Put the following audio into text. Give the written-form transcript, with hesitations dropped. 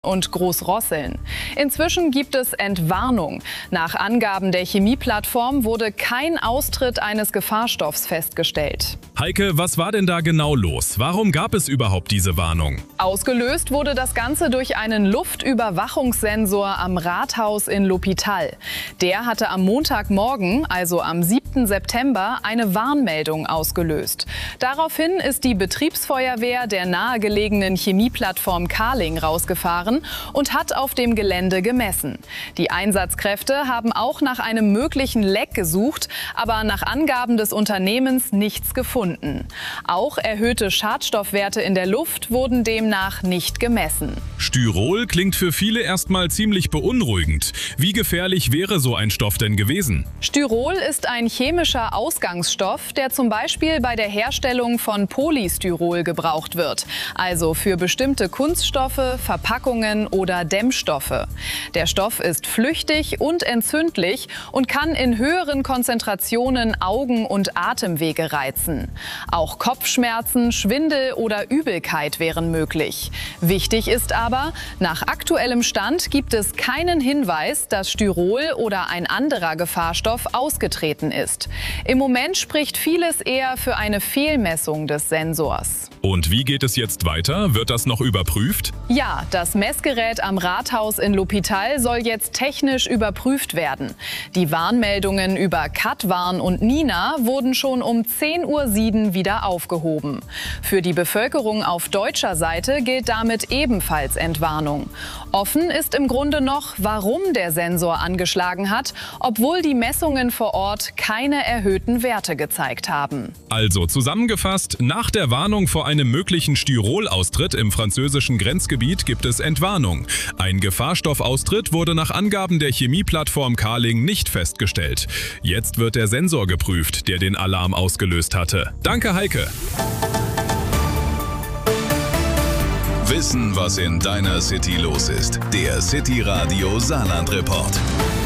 und Großrosseln. Inzwischen gibt es Entwarnung. Nach Angaben der Chemieplattform wurde kein Austritt eines Gefahrstoffs festgestellt. Heike, was war denn da genau los? Warum gab es überhaupt diese Warnung? Ausgelöst wurde das Ganze durch einen Luftüberwachungssensor am Rathaus in L'Hôpital. Der hatte am Montagmorgen, also am 7. September, eine Warnmeldung ausgelöst. Daraufhin ist die Betriebsfeuerwehr der nahegelegenen Chemieplattform Carling rausgefahren und hat auf dem Gelände gemessen. Die Einsatzkräfte haben auch nach einem möglichen Leck gesucht, aber nach Angaben des Unternehmens nichts gefunden. Auch erhöhte Schadstoffwerte in der Luft wurden demnach nicht gemessen. Styrol klingt für viele erstmal ziemlich beunruhigend. Wie gefährlich wäre so ein Stoff denn gewesen? Styrol ist ein chemischer Ausgangsstoff, der zum Beispiel bei der Herstellung von Polystyrol gebraucht wird, also für bestimmte Kunststoffe, Verpackungen oder Dämmstoffe. Der Stoff ist flüchtig und entzündlich und kann in höheren Konzentrationen Augen- und Atemwege reizen. Auch Kopfschmerzen, Schwindel oder Übelkeit wären möglich. Wichtig ist aber, nach aktuellem Stand gibt es keinen Hinweis, dass Styrol oder ein anderer Gefahrstoff ausgetreten ist. Im Moment spricht vieles eher für eine Fehlmessung des Sensors. Und wie geht es jetzt weiter? Wird das noch überprüft? Ja, das Messgerät am Rathaus in L'Hôpital soll jetzt technisch überprüft werden. Die Warnmeldungen über Katwarn und Nina wurden schon um 10:07 Uhr wieder aufgehoben. Für die Bevölkerung auf deutscher Seite gilt damit ebenfalls Entwarnung. Offen ist im Grunde noch, warum der Sensor angeschlagen hat, obwohl die Messungen vor Ort keine erhöhten Werte gezeigt haben. Also zusammengefasst, nach der Warnung vor einem möglichen Styrolaustritt im französischen Grenzgebiet gibt es Entwarnung. Ein Gefahrstoffaustritt wurde nach Angaben der Chemieplattform Carling nicht festgestellt. Jetzt wird der Sensor geprüft, der den Alarm ausgelöst hatte. Danke, Heike. Wissen, was in deiner City los ist. Der City Radio Saarland Report.